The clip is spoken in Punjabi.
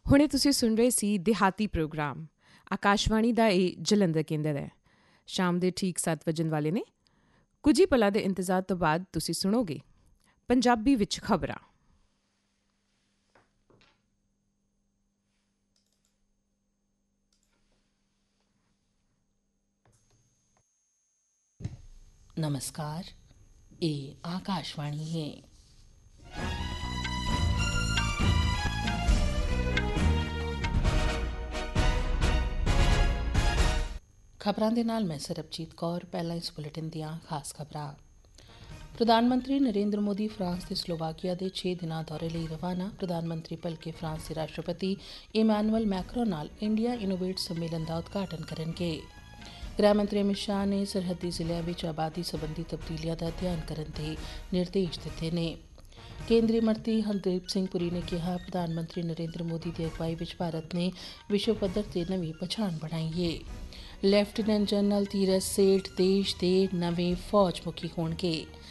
ਹੁਣੇ ਤੁਸੀਂ ਸੁਣ ਰਹੇ ਸੀ ਦਿਹਾਤੀ ਪ੍ਰੋਗਰਾਮ। ਆਕਾਸ਼ਵਾਣੀ ਦਾ ਇਹ ਜਲੰਧਰ ਕੇਂਦਰ ਹੈ। ਸ਼ਾਮ ਦੇ ਠੀਕ 7 ਵਜਣ ਵਾਲੇ ਨੇ। ਕੁਝ ਹੀ ਪਲਾਂ ਦੇ ਇੰਤਜ਼ਾਰ ਤੋਂ ਬਾਅਦ ਤੁਸੀਂ ਸੁਣੋਗੇ ਪੰਜਾਬੀ ਵਿੱਚ ਖਬਰਾਂ। नमस्कार, ये आकाशवाणी है। खबरां दे नाल मैं सरबजीत कौर। पहला इस बुलेटिन दियां खास खबरां। प्रधानमंत्री नरेंद्र मोदी फ्रांस ते स्लोवाकिया दे 6 दिनां दौरे लेई रवाना। प्रधानमंत्री भलके फ्रांस दे राष्ट्रपति इमैनुअल मैक्रोन नाल इंडिया इनोवेट सम्मेलन दा उद्घाटन करनगे। गृह मंत्री अमित शाह ने सरहदी जिलिਆਂ ਵਿੱਚ आबादी संबंधी तब्दीलियां ਦਾ ਅਧਿਐਨ ਕਰਨ ਦੇ निर्देश ਦਿੱਤੇ ਨੇ। ਕੇਂਦਰੀ ਮੰਤਰੀ ਹਰਦੀਪ ਸਿੰਘ ਪੁਰੀ ਨੇ ਕਿਹਾ, ਪ੍ਰਧਾਨ ਮੰਤਰੀ ਨਰਿੰਦਰ ਮੋਦੀ ਦੀ ਅਗਵਾਈ ਵਿੱਚ ਭਾਰਤ ਨੇ ਵਿਸ਼ਵ ਪੱਧਰ ਤੇ ਨਵੀਂ ਪਛਾਣ ਬਣਾਈ ਏ। ਲੈਫਟੀਨੈਂਟ ਜਨਰਲ ਧੀਰਜ ਸੇਠ ਦੇਸ਼ ਦੇ ਨਵੇਂ ਫੌਜ ਮੁਖੀ ਹੋਣਗੇ।